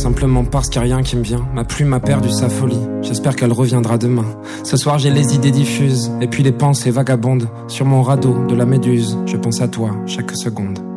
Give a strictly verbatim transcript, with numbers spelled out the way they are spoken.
simplement parce qu'il n'y a rien qui me vient. Ma plume a perdu sa folie, j'espère qu'elle reviendra demain. Ce soir j'ai les idées diffuses, et puis les pensées vagabondes. Sur mon radeau de la méduse, je pense à toi chaque seconde.